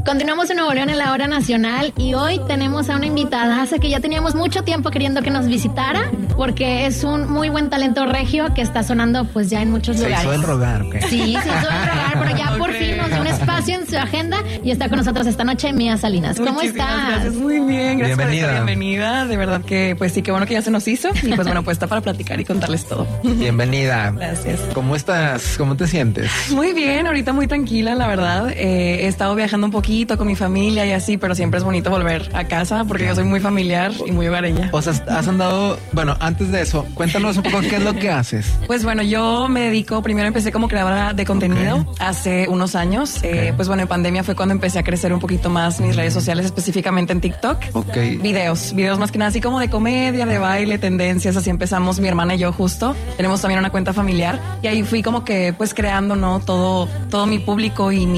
Continuamos en Nuevo León en la hora nacional y hoy tenemos a una invitada que ya teníamos mucho tiempo queriendo que nos visitara porque es un muy buen talento regio que está sonando pues ya en muchos lugares. Se hizo el rogar, ¿ok? Sí, se hizo el rogar, pero ya por fin nos dio un espacio en su agenda y está con nosotros esta noche Mía Salinas. ¿Cómo estás? Gracias, muy bien, gracias bienvenida. por esta bienvenida. De verdad que pues sí, qué bueno que ya se nos hizo y pues bueno, pues está para platicar y contarles todo. Bienvenida. Gracias. ¿Cómo estás? ¿Cómo te sientes? Muy bien, ahorita muy tranquila, la verdad. He estado viajando un poquito con mi familia y así, pero siempre es bonito volver a casa porque yo soy muy familiar y muy hogareña. O sea, has andado, bueno, antes de eso, cuéntanos un poco qué es lo que haces. Pues bueno, yo me dedico, primero empecé como creadora de contenido hace unos años. Pues bueno, en pandemia fue cuando empecé a crecer un poquito más mis redes sociales, específicamente en TikTok. Videos más que nada así como de comedia, de baile, tendencias, así empezamos mi hermana y yo justo. Tenemos también una cuenta familiar y ahí fui como que pues creando, ¿no? Todo mi público y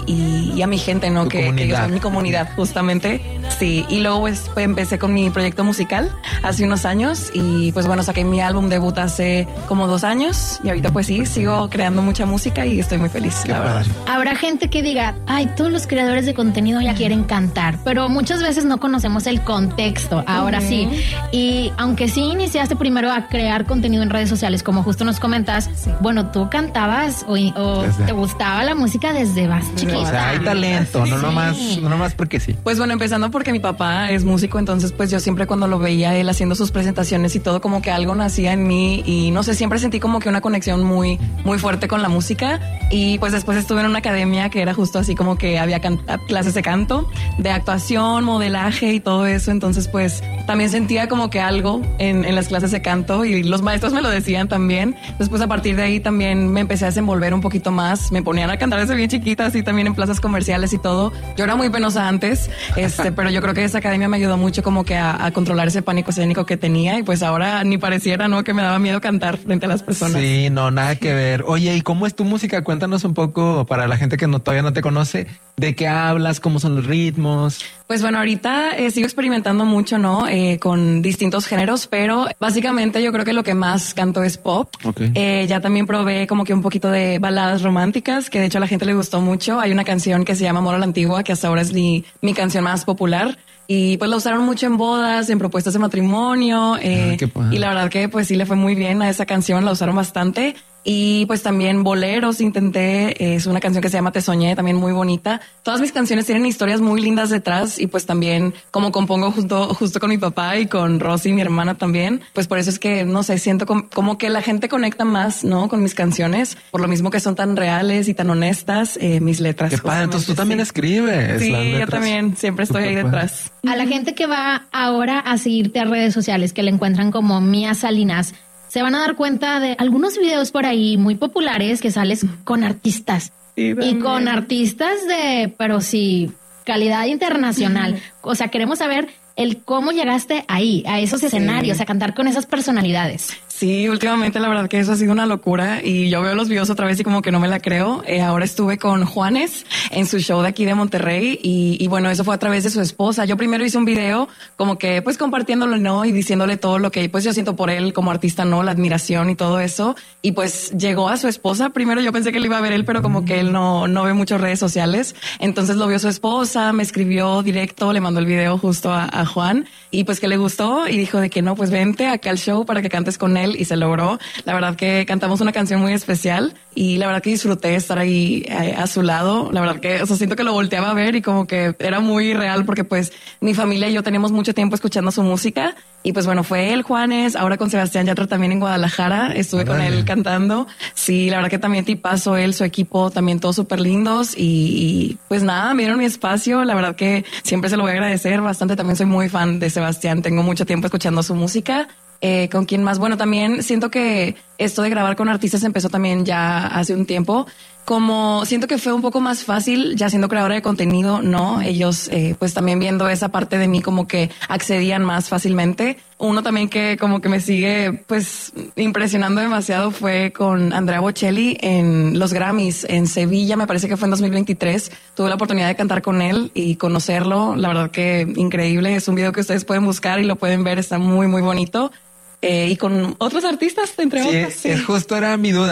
a mi gente, ¿no? Que yo soy mi comunidad, justamente. Sí, y luego pues empecé con mi proyecto musical hace unos años y pues bueno, saqué mi álbum debut hace como 2 años y ahorita pues sí, sigo creando mucha música y estoy muy feliz, la verdad. Habrá gente que diga, ay, todos los creadores de contenido ya quieren cantar, pero muchas veces no conocemos el contexto, ahora sí. Y aunque sí iniciaste primero a crear contenido en redes sociales, como justo nos comentas, bueno, tú cantabas o te gustaba la música desde más chiquita. O sea, hay talento, no nomás porque sí. Pues bueno, empezando porque mi papá es músico, entonces pues yo siempre cuando lo veía él haciendo sus presentaciones y todo, como que algo nacía en mí y no sé, siempre sentí como que una conexión muy, muy fuerte con la música y pues después estuve en una academia que era justo así como que había clases de canto, de actuación, modelaje y todo eso, entonces pues también sentía como que algo en las clases de canto y los maestros me lo decían también. Después a partir de ahí también me empecé a desenvolver un poquito más, me ponían a cantar desde bien chiquita, así también en plazas comerciales y todo. Yo era muy penosa antes, pero yo creo que esa academia me ayudó mucho como que a controlar ese pánico escénico que tenía y pues ahora ni pareciera, ¿no? Que me daba miedo cantar frente a las personas. Sí, no, nada que ver. Oye, ¿y cómo es tu música? Cuéntanos un poco para la gente que todavía no te conoce, ¿de qué hablas? ¿Cómo son los ritmos? Pues bueno, ahorita sigo experimentando mucho, ¿no? Con distintos géneros, pero básicamente yo creo que lo que más canto es pop. Ya también probé como que un poquito de baladas románticas, que de hecho a la gente le gustó mucho. Hay una canción que se llama Amor a la Antigua, que hasta ahora es mi canción más popular. Y pues la usaron mucho en bodas, en propuestas de matrimonio. Y la verdad que pues sí le fue muy bien a esa canción, la usaron bastante. Y pues también boleros intenté, es una canción que se llama Te Soñé, también muy bonita. Todas mis canciones tienen historias muy lindas detrás y pues también como compongo justo con mi papá y con Rosy, mi hermana también, pues por eso es que, no sé, siento como que la gente conecta más, ¿no? Con mis canciones, por lo mismo que son tan reales y tan honestas mis letras. Qué padre, entonces tú también escribes. Sí, yo también, siempre estoy ahí detrás. A la gente que va ahora a seguirte a redes sociales, que le encuentran como Mía Salinas, se van a dar cuenta de algunos videos por ahí muy populares que sales con artistas. Sí, y con artistas pero sí, calidad internacional. O sea, queremos saber cómo llegaste ahí, a esos escenarios, a cantar con esas personalidades. Sí, últimamente la verdad que eso ha sido una locura y yo veo los videos otra vez y como que no me la creo. Ahora estuve con Juanes en su show de aquí de Monterrey y bueno, eso fue a través de su esposa. Yo primero hice un video como que pues compartiéndolo, ¿no? Y diciéndole todo lo que pues yo siento por él como artista, ¿no? La admiración y todo eso. Y pues llegó a su esposa. Primero yo pensé que le iba a ver él, pero como que él no ve muchas redes sociales. Entonces lo vio su esposa, me escribió directo, le mandó el video justo a Juan y pues que le gustó y dijo de que no, pues vente acá al show para que cantes con él y se logró. La verdad que cantamos una canción muy especial y la verdad que disfruté estar ahí a su lado. La verdad que, o sea, siento que lo volteaba a ver y como que era muy real porque pues mi familia y yo teníamos mucho tiempo escuchando su música y pues bueno, fue él, Juanes, ahora con Sebastián Yatra también en Guadalajara, estuve con él cantando. Sí, la verdad que también tipazo él, su equipo, también todos súper lindos y pues nada, me dieron mi espacio. La verdad que siempre se lo voy a agradecer bastante. También soy muy fan de Sebastián, tengo mucho tiempo escuchando su música. ¿Con quién más? Bueno, también siento que esto de grabar con artistas empezó también ya hace un tiempo. Como siento que fue un poco más fácil ya siendo creadora de contenido, ¿no? Ellos pues también viendo esa parte de mí como que accedían más fácilmente. Uno también que como que me sigue pues impresionando demasiado fue con Andrea Bocelli en los Grammys en Sevilla, me parece que fue en 2023. Tuve la oportunidad de cantar con él y conocerlo. La verdad que increíble. Es un video que ustedes pueden buscar y lo pueden ver, está muy, muy bonito. Y con otros artistas, entre otros. Sí, justo era mi duda.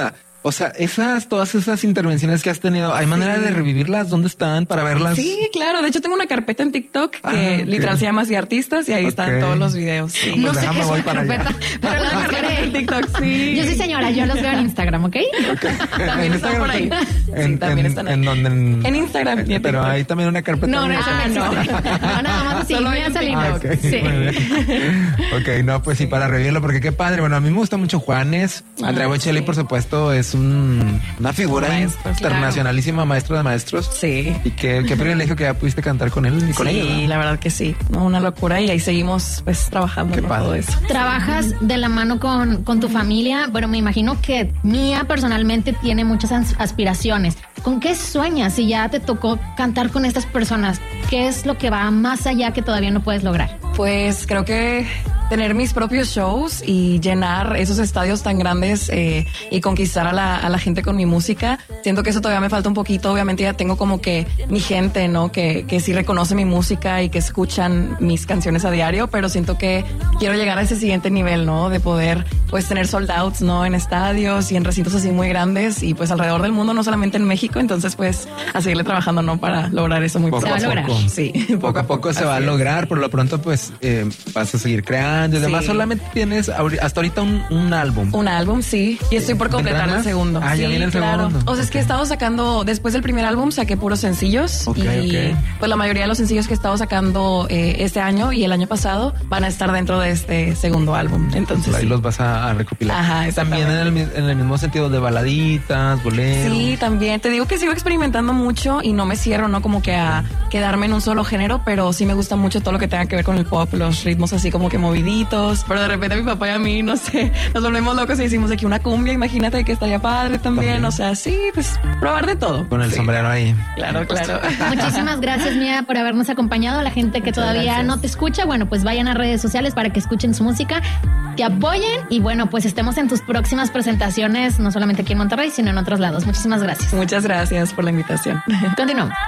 O sea, todas esas intervenciones que has tenido, ¿hay manera de revivirlas? ¿Dónde están para verlas? Sí, claro. De hecho, tengo una carpeta en TikTok que literal se llama Así Artistas y ahí están todos los videos. Sí. No sé qué es voy una para allá. carpeta, pero la buscaré en TikTok, sí. Yo soy señora, yo los veo en Instagram, ¿ok? También están por ahí. Sí, también están ahí. ¿En dónde? En Instagram. y en Pero TikTok. hay también una carpeta. No, de- no, nada más así, Solo muy en a salir. TikTok. Ok, Sí. muy bien. Ok, no, pues sí, para revivirlo, porque qué padre. Bueno, a mí me gusta mucho Juanes. Andrea Bocelli, por supuesto, es una figura Maestro, internacionalísima, maestro de maestros. Sí. Y qué privilegio que ya pudiste cantar con él y con ella. Sí, ¿verdad? la verdad que sí. No, una locura y ahí seguimos pues trabajando Qué en padre. todo eso. Trabajas de la mano con tu familia. Bueno, me imagino que Mía personalmente tiene muchas aspiraciones. ¿Con qué sueñas si ya te tocó cantar con estas personas? ¿Qué es lo que va más allá que todavía no puedes lograr? Pues creo que tener mis propios shows y llenar esos estadios tan grandes y conquistar a la gente con mi música. Siento que eso todavía me falta un poquito. Obviamente ya tengo como que mi gente, ¿no? Que sí reconoce mi música y que escuchan mis canciones a diario, pero siento que quiero llegar a ese siguiente nivel, ¿no? De poder pues tener sold outs, ¿no? En estadios y en recintos así muy grandes y pues alrededor del mundo, no solamente en México. Entonces pues a seguirle trabajando, ¿no? Para lograr eso muy Poco pronto. Se va a lograr. Sí. Poco a poco se va a Así es. lograr. Por lo pronto, pues vas a seguir creando y demás. Sí. Solamente tienes hasta ahorita un álbum. Un álbum, sí. Y estoy por completar ¿Vendrán el más? segundo. Ah, ya Sí, viene el claro. segundo. O sea, es que he estado sacando, después del primer álbum, saqué puros sencillos. Ok, y ok. pues la mayoría de los sencillos que he estado sacando este año y el año pasado van a estar dentro de este segundo álbum. Entonces, Ahí sí. los vas a recopilar. Ajá, También en el mismo sentido de baladitas, boleros. Sí, también. Te digo que sigo experimentando mucho y no me cierro, ¿no? Como que a quedarme en un solo género, pero sí me gusta mucho todo lo que tenga que ver con el pop, los ritmos así como que moviditos. Pero de repente a mi papá y a mí, no sé, nos volvemos locos y decimos de que una cumbia, imagínate que estaría padre también. O sea, sí, pues probar de todo. Con el Sí. sombrero ahí. Claro, claro. Muchísimas gracias, Mía, por habernos acompañado. La gente que Muchas todavía gracias. no te escucha, bueno, pues vayan a redes sociales para que escuchen su música, te apoyen y bueno, pues estemos en tus próximas presentaciones, no solamente aquí en Monterrey, sino en otros lados. Muchísimas gracias. Muchas gracias por la invitación. Continuamos.